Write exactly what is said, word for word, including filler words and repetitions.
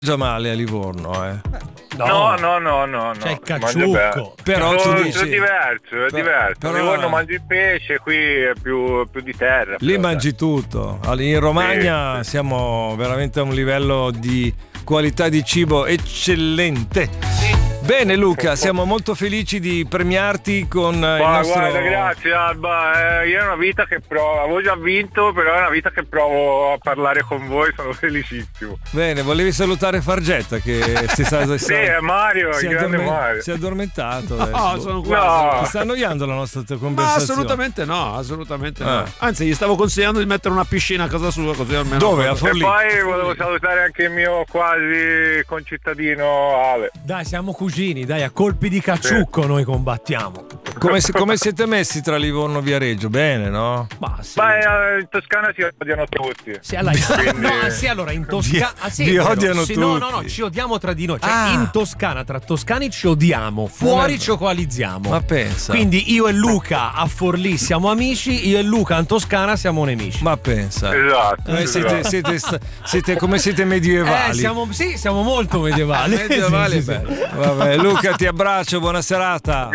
Già male a Livorno, eh. No, no, no, no, no. C'è il Mangia cacciucco. Però no, tu è dici- diverso, è però- diverso. però- A Livorno mangi il pesce, qui è più, più di terra. Lì però, mangi tutto. Allora, in Romagna Sì, siamo veramente a un livello di qualità di cibo eccellente. Bene Luca, siamo molto felici di premiarti con dai. il Ma nostro... guarda, grazie Alba, eh, io è una vita che provo, avevo già vinto, però è una vita che provo a parlare con voi, sono felicissimo. Bene, volevi salutare Fargetta che si sta... Sì, è Mario, si il è grande addorme- Mario. si è addormentato. No, adesso. sono qua. No. Ti sta annoiando la nostra Ma conversazione? assolutamente no, assolutamente Ah. no. Anzi, gli stavo consigliando di mettere una piscina a casa sua, così almeno. Dove? A E Forlì? poi volevo salutare anche il mio quasi concittadino Ale. Dai, siamo cugini, dai, a colpi di cacciucco noi combattiamo. Come, si- come siete messi tra Livorno e Viareggio? Bene, no? Ma sì. Ma eh, in Toscana si odiano tutti. Sì, allora, Quindi- no, ah, sì, allora in Toscana ah, sì, vi è vero. odiano Sì, no, no, no, tutti. ci odiamo tra di noi. Cioè, Ah. in Toscana, tra toscani ci odiamo, fuori Non è- ci coalizziamo. Ma pensa. Quindi io e Luca a Forlì siamo amici, io e Luca in Toscana siamo nemici. Ma pensa. Esatto. Eh, siete, esatto. siete, sta- siete come siete medievali. Eh, siamo, sì, siamo molto medievali. Medievali, Sì, sì, sì. bello. Vabbè, Luca, ti abbraccio, buona serata.